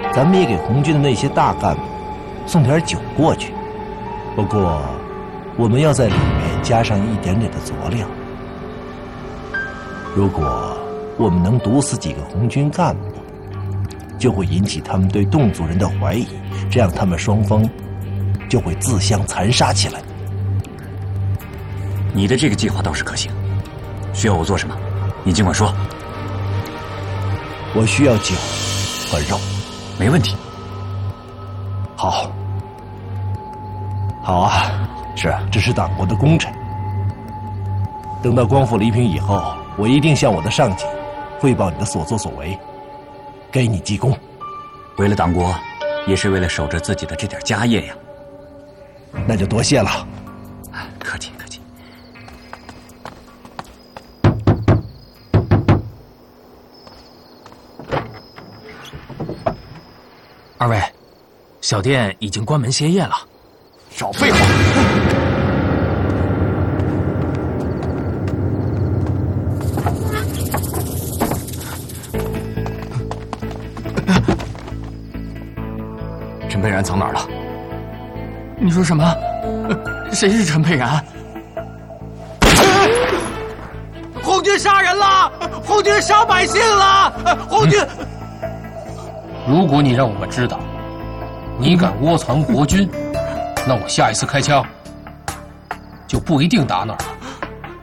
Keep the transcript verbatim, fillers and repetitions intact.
咱们也给红军的那些大干部送点酒过去。不过，我们要在里面加上一点点的佐料。如果我们能毒死几个红军干部，就会引起他们对侗族人的怀疑，这样他们双方就会自相残杀起来。 你的这个计划倒是可行，需要我做什么？你尽管说。 我需要酒和肉。 没问题。 好。好啊，是啊，这是党国的功臣。等到光复黎平以后，我一定向我的上级汇报你的所作所为，给你记功。 为了党国，也是为了守着自己的这点家业呀。 那就多谢了。 客气客气。 二位，小店已经关门歇业了。 少废话！陈佩然藏哪儿了？ 你说什么？谁是陈佩然？ 红军杀人了！红军杀百姓了！红军！ 如果你让我们知道你敢窝藏国军，那我下一次开枪就不一定打哪儿了。